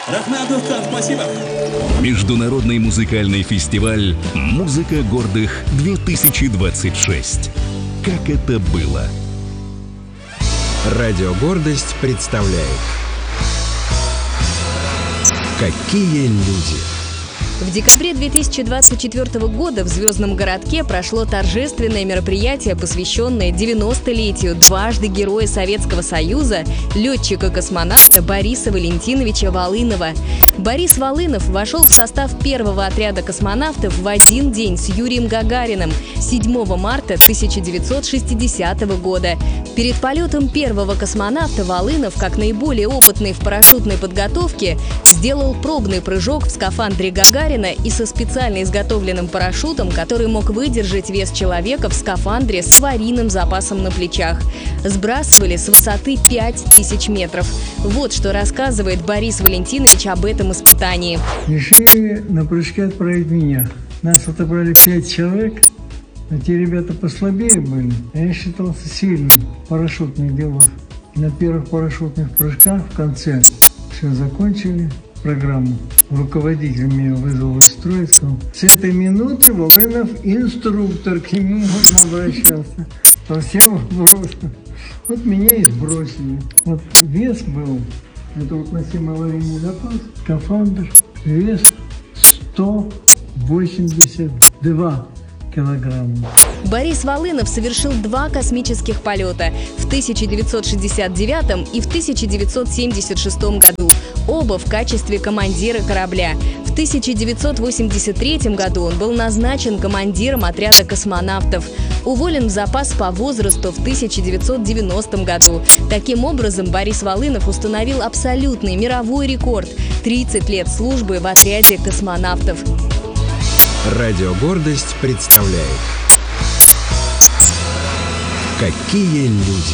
Рахматовка, спасибо. Международный музыкальный фестиваль «Музыка гордых-2026». Как это было? Радио «Гордость» представляет «Какие люди». В декабре 2024 года в Звездном городке прошло торжественное мероприятие, посвященное 90-летию дважды Героя Советского Союза, летчика-космонавта Бориса Валентиновича Волынова. Борис Волынов вошел в состав первого отряда космонавтов в один день с Юрием Гагариным 7 марта 1960 года. Перед полетом первого космонавта Волынов, как наиболее опытный в парашютной подготовке, сделал пробный прыжок в скафандре Гагарина и со специально изготовленным парашютом, который мог выдержать вес человека в скафандре с аварийным запасом на плечах. Сбрасывали с высоты 5000 метров. Вот что рассказывает Борис Валентинович об этом испытании. Решили на прыжке отправить меня. Нас отобрали 5 человек, а те ребята послабее были. А я считался сильным в парашютных делах. На первых парашютных прыжках в конце все закончили программу. Руководитель меня вызвал из строя и сказал: с этой минуты Волынов инструктор, к нему можно обращаться по всем вопросам. Вот меня и сбросили. Вот вес был, это вот носимый аварийный запас, скафандр, вес 182 килограмма. Борис Волынов совершил 2 космических полета в 1969 и в 1976 году, оба в качестве командира корабля. В 1983 году он был назначен командиром отряда космонавтов. Уволен в запас по возрасту в 1990 году. Таким образом, Борис Волынов установил абсолютный мировой рекорд – 30 лет службы в отряде космонавтов. Радио «Гордость» представляет «Какие люди».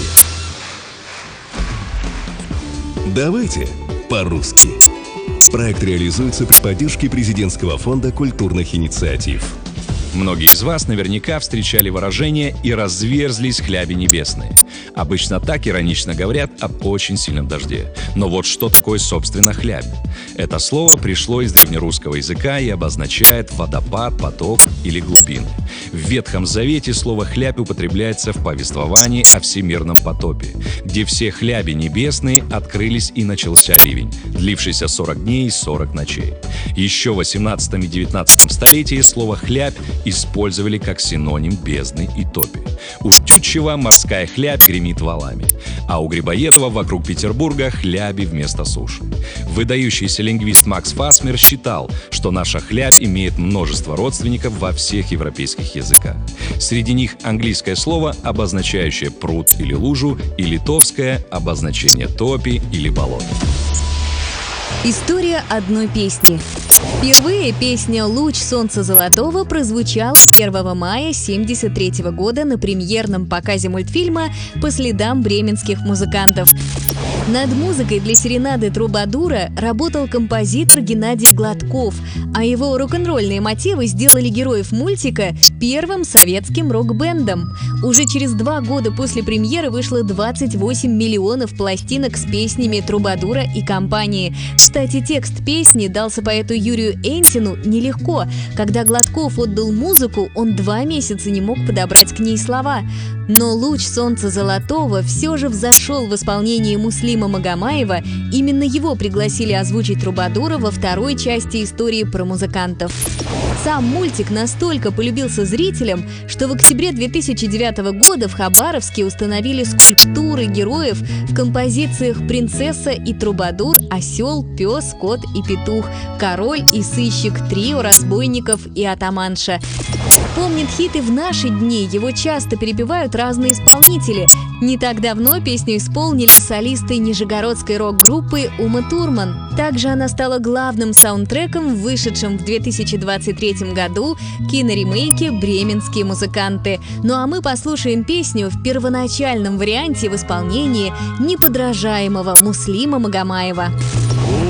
Давайте по-русски. Проект реализуется при поддержке Президентского фонда культурных инициатив. Многие из вас наверняка встречали выражение «и разверзлись хляби небесные». Обычно так иронично говорят об очень сильном дожде. Но вот что такое, собственно, хлябь? Это слово пришло из древнерусского языка и обозначает водопад, поток или глубины. В Ветхом Завете слово «хлябь» употребляется в повествовании о всемирном потопе, где все хляби небесные открылись и начался ливень, длившийся 40 дней и 40 ночей. Еще в 18 и 19 столетии слово «хлябь» использовали как синоним бездны и топи. У Тютчева морская хлябь гремит валами, а у Грибоедова вокруг Петербурга хляби вместо суши. Выдающийся лингвист Макс Фасмер считал, что наша хлябь имеет множество родственников во всех европейских языках. Среди них английское слово, обозначающее пруд или лужу, и литовское обозначение топи или болото. История одной песни. Впервые песня «Луч солнца золотого» прозвучала 1 мая 1973 года на премьерном показе мультфильма «По следам бременских музыкантов». Над музыкой для серенады Трубадура работал композитор Геннадий Гладков, а его рок-н-ролльные мотивы сделали героев мультика первым советским рок-бендом. Уже через 2 года после премьеры вышло 28 миллионов пластинок с песнями Трубадура и компании. Кстати, текст песни дался поэту Юрию Энтину нелегко. Когда Гладков отдал музыку, он 2 месяца не мог подобрать к ней слова. Но «Луч солнца золотого» все же взошел в исполнении Муслима Магомаева. Именно его пригласили озвучить Трубадура во 2-й части истории про музыкантов. Сам мультик настолько полюбился зрителям, что в октябре 2009 года в Хабаровске установили скульптуры героев в композициях «Принцесса и Трубадур», «Осел», «Пес», «Кот и петух», «Король и сыщик», «Трио разбойников» и «Атаманша». Помнит хит и в наши дни, его часто перепевают разные исполнители. Не так давно песню исполнили солисты нижегородской рок-группы Ума Турман. Также она стала главным саундтреком в вышедшем в 2023 году киноремейке «Бременские музыканты». Ну а мы послушаем песню в первоначальном варианте в исполнении неподражаемого Муслима Магомаева.